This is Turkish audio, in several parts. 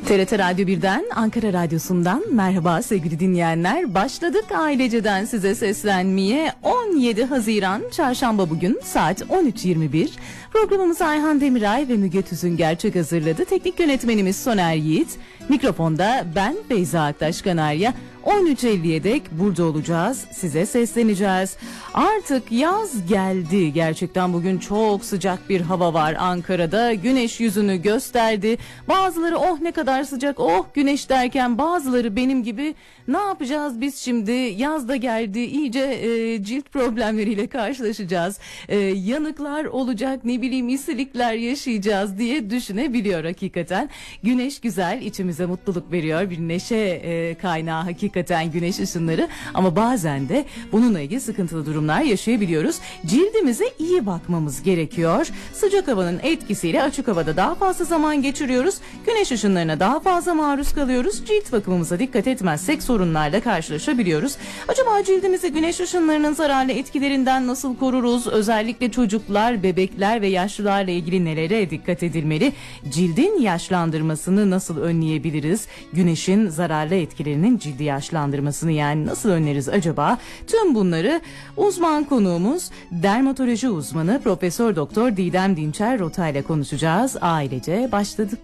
TRT Radyo 1'den, Ankara Radyosu'ndan merhaba sevgili dinleyenler. Başladık aileceden size seslenmeye. 17 Haziran Çarşamba bugün saat 13.21. Programımızı Ayhan Demiray ve Müge Tüzün Gerçek hazırladı. Teknik yönetmenimiz Soner Yiğit. Mikrofonda ben Feyza Aktaş Kanarya. 13.50'ye dek burada olacağız. Size sesleneceğiz. Artık yaz geldi. Gerçekten bugün çok sıcak bir hava var Ankara'da. Güneş yüzünü gösterdi. Bazıları oh ne kadar sıcak, oh güneş derken bazıları benim gibi ne yapacağız biz şimdi? Yaz da geldi. İyice cilt problemleriyle karşılaşacağız. Yanıklar olacak, ne bileyim isilikler yaşayacağız diye düşünebiliyor hakikaten. Güneş güzel, içimize mutluluk veriyor. Bir neşe kaynağı hakikaten güneş ışınları, ama bazen de bununla ilgili sıkıntılı durumlar yaşayabiliyoruz. Cildimize iyi bakmamız gerekiyor. Sıcak havanın etkisiyle açık havada daha fazla zaman geçiriyoruz. Güneş ışınlarına daha fazla maruz kalıyoruz. Cilt bakımımıza dikkat etmezsek sorunlarla karşılaşabiliyoruz. Acaba cildimizi güneş ışınlarının zararlı etkilerinden nasıl koruruz? Özellikle çocuklar, bebekler ve yaşlılarla ilgili nelere dikkat edilmeli? Cildin yaşlandırmasını nasıl önleyebiliriz? Güneşin zararlı etkilerinin cildi yaşlandırmasını yani nasıl önleriz acaba? Tüm bunları uzman konuğumuz dermatoloji uzmanı Profesör Doktor Didem Dinçer Rota ile konuşacağız. Ailece başladık.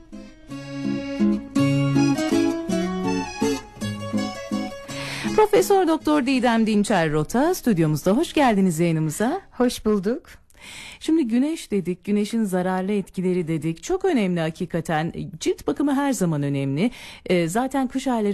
Profesör Doktor Didem Dinçer Rota stüdyomuzda. Hoş geldiniz yayınımıza. Hoş bulduk. Şimdi güneş dedik, güneşin zararlı etkileri dedik. Çok önemli hakikaten. Cilt bakımı her zaman önemli. Zaten kış ayları